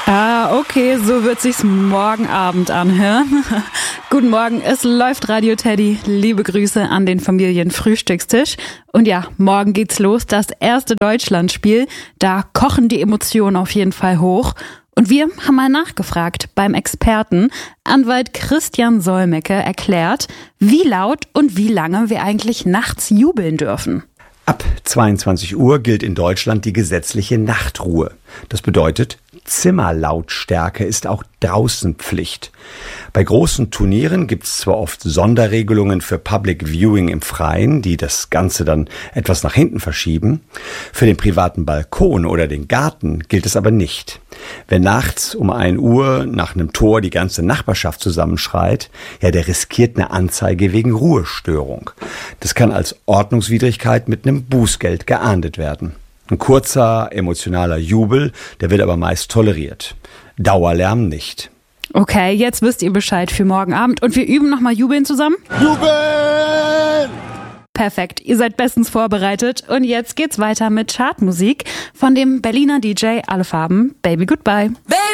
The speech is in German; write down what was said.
Ah, okay, so wird sich's morgen Abend anhören. Guten Morgen, es läuft Radio Teddy. Liebe Grüße an den Familienfrühstückstisch. Und ja, morgen geht's los, das erste Deutschlandspiel. Da kochen die Emotionen auf jeden Fall hoch. Und wir haben mal nachgefragt beim Experten. Anwalt Christian Solmecke erklärt, wie laut und wie lange wir eigentlich nachts jubeln dürfen. Ab 22 Uhr gilt in Deutschland die gesetzliche Nachtruhe. Das bedeutet, Zimmerlautstärke ist auch draußen Pflicht. Bei großen Turnieren gibt es zwar oft Sonderregelungen für Public Viewing im Freien, die das Ganze dann etwas nach hinten verschieben. Für den privaten Balkon oder den Garten gilt es aber nicht. Wer nachts um 1 Uhr nach einem Tor die ganze Nachbarschaft zusammenschreit, ja, der riskiert eine Anzeige wegen Ruhestörung. Das kann als Ordnungswidrigkeit mit einem Bußgeld geahndet werden. Ein kurzer, emotionaler Jubel, der wird aber meist toleriert. Dauerlärm nicht. Okay, jetzt wisst ihr Bescheid für morgen Abend und wir üben nochmal Jubeln zusammen? Jubeln! Perfekt, ihr seid bestens vorbereitet und jetzt geht's weiter mit Chartmusik von dem Berliner DJ Alle Farben, Baby Goodbye. Baby